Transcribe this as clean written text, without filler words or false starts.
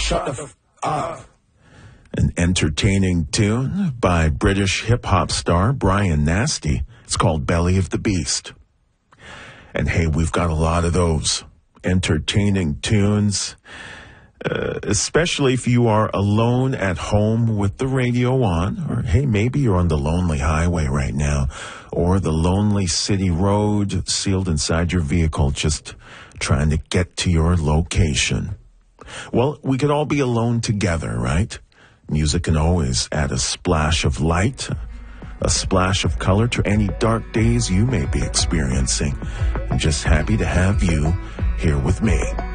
shut the f up. An entertaining tune by British hip-hop star Brian Nasty. It's called Belly of the Beast. And hey, we've got a lot of those entertaining tunes, especially if you are alone at home with the radio on, or hey, maybe you're on the lonely highway right now, or the lonely city road sealed inside your vehicle, just trying to get to your location. Well, we could all be alone together, right? Music can always add a splash of light, a splash of color to any dark days you may be experiencing. I'm just happy to have you here with me.